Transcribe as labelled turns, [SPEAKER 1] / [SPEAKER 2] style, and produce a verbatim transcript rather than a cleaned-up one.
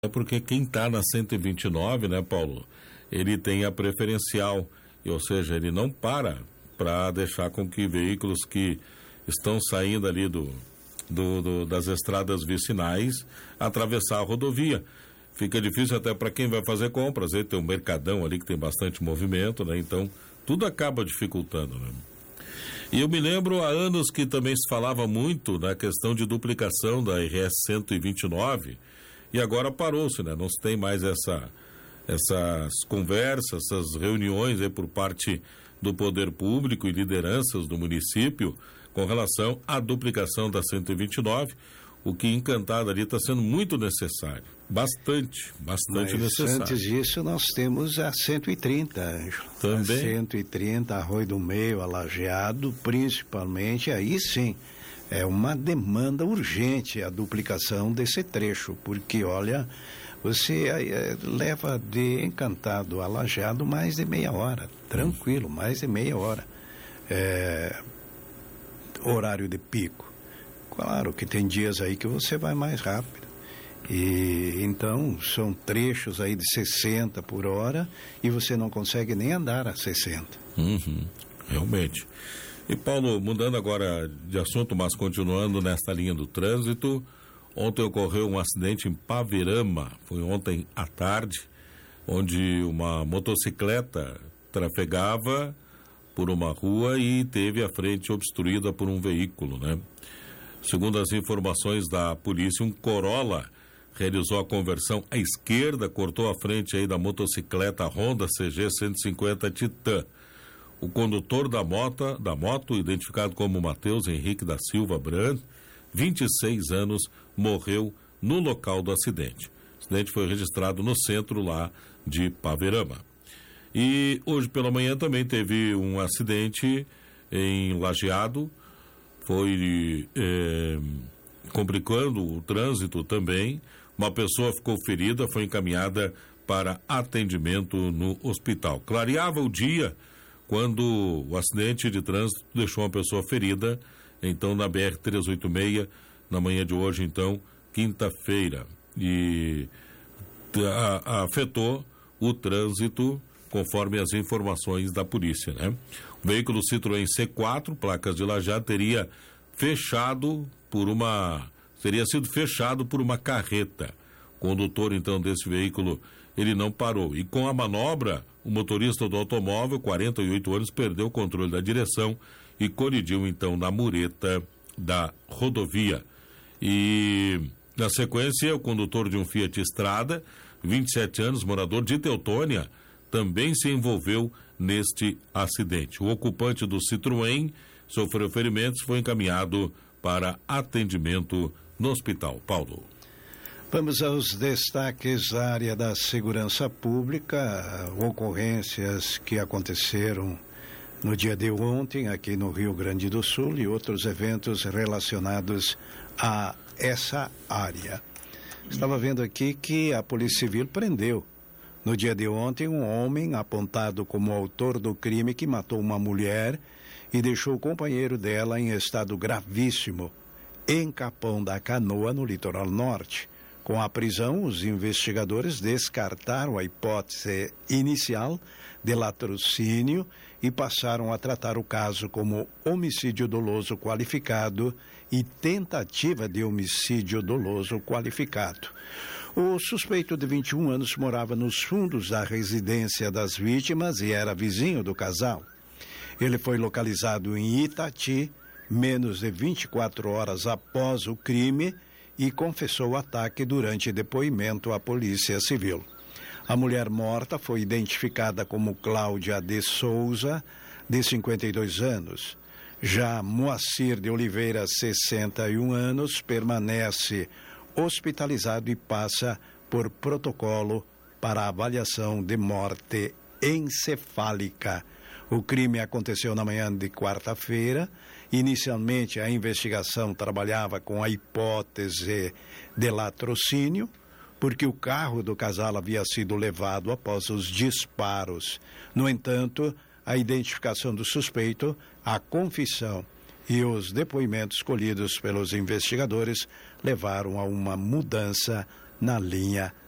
[SPEAKER 1] É porque quem está na cento e vinte e nove, né, Paulo, ele tem a preferencial, ou seja, ele não para para deixar com que veículos que estão saindo ali do, do, do das estradas vicinais atravessar a rodovia. Fica difícil até para quem vai fazer compras, aí tem um mercadão ali que tem bastante movimento, né, então tudo acaba dificultando, né. E eu me lembro há anos que também se falava muito na questão de duplicação da R S cento e vinte e nove, e agora parou-se, né? Não se tem mais essa, essas conversas, essas reuniões aí por parte do poder público e lideranças do município com relação à duplicação da cento e vinte e nove, o que encantado ali está sendo muito necessário, bastante, bastante
[SPEAKER 2] Mas
[SPEAKER 1] necessário.
[SPEAKER 2] Antes disso nós temos a cento e trinta, Ângelo.
[SPEAKER 1] Também.
[SPEAKER 2] A cento e trinta, Arroio do Meio, Alajeado, principalmente, aí sim, é uma demanda urgente a duplicação desse trecho, porque olha, você é, leva de Encantado a Alajeado mais de meia hora, tranquilo, mais de meia hora, é, horário de pico. Claro que tem dias aí que você vai mais rápido. E então são trechos aí de sessenta por hora e você não consegue nem andar a sessenta.
[SPEAKER 1] Uhum, realmente. E Paulo, mudando agora de assunto, mas continuando nesta linha do trânsito, ontem ocorreu um acidente em Paverama, foi ontem à tarde, onde uma motocicleta trafegava por uma rua e teve a frente obstruída por um veículo, né? Segundo as informações da polícia, um Corolla realizou a conversão à esquerda, cortou a frente aí da motocicleta Honda C G cento e cinquenta Titan. O condutor da moto, da moto, identificado como Matheus Henrique da Silva Brand, vinte e seis anos, morreu no local do acidente. O acidente foi registrado no centro lá de Paverama. E hoje pela manhã também teve um acidente em Lajeado, foi é, complicando o trânsito também. Uma pessoa ficou ferida, foi encaminhada para atendimento no hospital. Clareava o dia quando o acidente de trânsito deixou uma pessoa ferida, então na B R trezentos e oitenta e seis, na manhã de hoje, então, quinta-feira, e a, a, afetou o trânsito conforme as informações da polícia, né? O veículo Citroën C quatro, placas de Lajeado, teria fechado por uma, teria sido fechado por uma carreta. O condutor, então, desse veículo, ele não parou. E com a manobra, o motorista do automóvel, quarenta e oito anos, perdeu o controle da direção e colidiu, então, na mureta da rodovia. E, na sequência, o condutor de um Fiat Strada, vinte e sete anos, morador de Teutônia, também se envolveu neste acidente. O ocupante do Citroën sofreu ferimentos e foi encaminhado para atendimento no hospital. Paulo.
[SPEAKER 2] Vamos aos destaques da área da segurança pública, ocorrências que aconteceram no dia de ontem aqui no Rio Grande do Sul e outros eventos relacionados a essa área. Estava vendo aqui que a Polícia Civil prendeu no dia de ontem um homem apontado como autor do crime que matou uma mulher e deixou o companheiro dela em estado gravíssimo em Capão da Canoa, no litoral norte. Com a prisão, os investigadores descartaram a hipótese inicial de latrocínio e passaram a tratar o caso como homicídio doloso qualificado e tentativa de homicídio doloso qualificado. O suspeito de vinte e um anos morava nos fundos da residência das vítimas e era vizinho do casal. Ele foi localizado em Itati, menos de vinte e quatro horas após o crime, e confessou o ataque durante depoimento à Polícia Civil. A mulher morta foi identificada como Cláudia de Souza, de cinquenta e dois anos. Já Moacir de Oliveira, sessenta e um anos, permanece hospitalizado e passa por protocolo para avaliação de morte encefálica. O crime aconteceu na manhã de quarta-feira. Inicialmente, a investigação trabalhava com a hipótese de latrocínio, porque o carro do casal havia sido levado após os disparos. No entanto, a identificação do suspeito, a confissão e os depoimentos colhidos pelos investigadores levaram a uma mudança na linha